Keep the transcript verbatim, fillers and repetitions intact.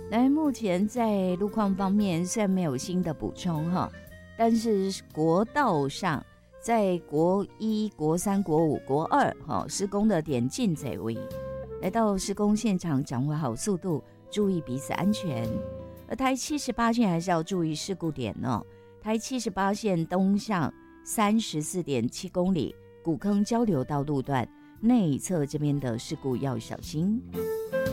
来，目前在路况方面虽然没有新的补充哈，但是国道上在国一、国三、国五、国二哈施工的点进这位，来到施工现场掌握好速度，注意彼此安全。而台七十八线还是要注意事故点哦。台七十八线东向三十四点七公里古坑交流道路段内侧这边的事故要小心。